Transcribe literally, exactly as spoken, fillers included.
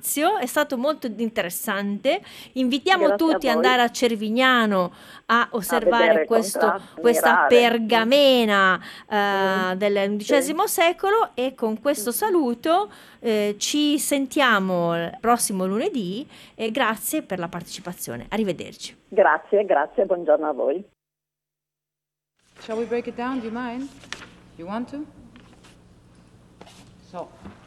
ringrazio, è stato molto interessante. Invitiamo Grazie a tutti ad voi. andare a Cervignano a osservare vedere il questo, contrasto, questa ammirare. pergamena Mm, eh, dell'undicesimo sì. secolo, e con questo Mhm. saluto eh, ci sentiamo il prossimo lunedì e grazie per la partecipazione. Arrivederci. Grazie, grazie, buongiorno a voi. Shall we break it down? Do you mind? You want to? So.